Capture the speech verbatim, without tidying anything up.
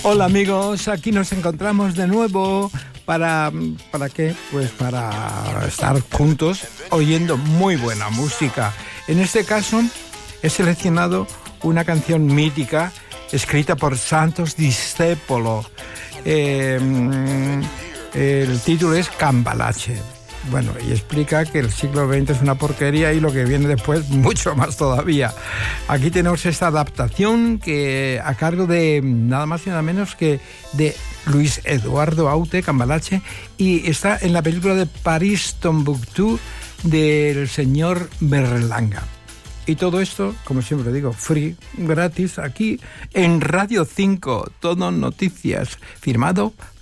Hola amigos, aquí nos encontramos de nuevo. ¿Para, ¿Para qué? Pues para estar juntos oyendo muy buena música. En este caso he seleccionado una canción mítica escrita por Santos Discépolo. Eh, el título es Cambalache. Bueno, y explica que el siglo veinte es una porquería y lo que viene después mucho más todavía. Aquí tenemos esta adaptación que a cargo de nada más y nada menos que de Luis Eduardo Aute, Cambalache, y está en la película de París Tombuctú del señor Berlanga. Y todo esto, como siempre digo, free, gratis, aquí en Radio cinco, todo noticias, firmado